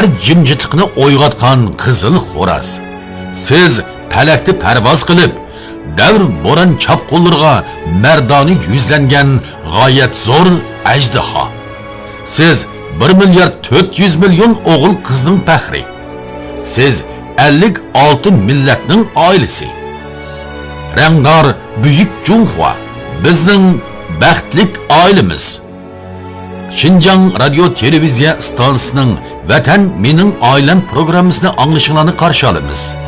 jimjitlikni o'yg'otgan qizil xo'roz. Siz palakda parvoz qilib, davr bo'ron chapqullarga mardoni yuzlangan g'oyat zo'r ajdaho. Siz 1 milliard 400 million o'g'il qizning faxri. Siz 56 millatning oilasi. Rangdor buyuk Junxua bizning baxtlik oilamiz. Xinjiang radio televiziya stansiyasining Vatan mening oilam programmasini anglashingizni qarshi olamiz.